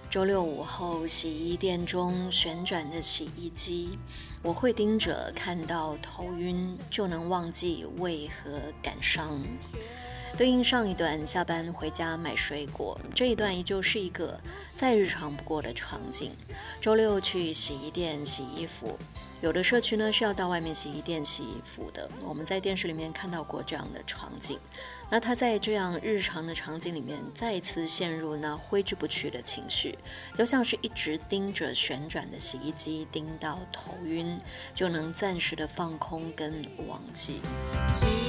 周六午后，洗衣店中旋转的洗衣机，我会盯着，看到头晕，就能忘记为何感伤。对应上一段下班回家买水果，这一段依旧是一个再日常不过的场景。周六去洗衣店洗衣服，有的社区呢是要到外面洗衣店洗衣服的，我们在电视里面看到过这样的场景。那他在这样日常的场景里面再一次陷入那挥之不去的情绪，就像是一直盯着旋转的洗衣机，盯到头晕，就能暂时的放空跟忘记。